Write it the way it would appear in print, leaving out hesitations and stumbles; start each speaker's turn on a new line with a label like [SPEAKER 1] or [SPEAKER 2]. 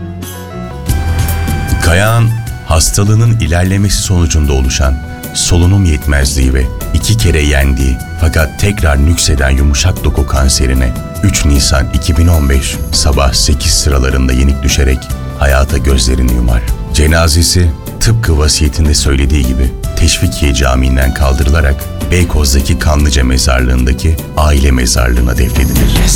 [SPEAKER 1] Kayağan, hastalığının ilerlemesi sonucunda oluşan solunum yetmezliği ve 2 kere yendiği fakat tekrar nükseden yumuşak doku kanserine 3 Nisan 2015 sabah 8 sıralarında yenik düşerek hayata gözlerini yumar. Cenazesi tıpkı vasiyetinde söylediği gibi Teşvikiye Camii'nden kaldırılarak Beykoz'daki Kanlıca Mezarlığı'ndaki aile mezarlığına defnedilir.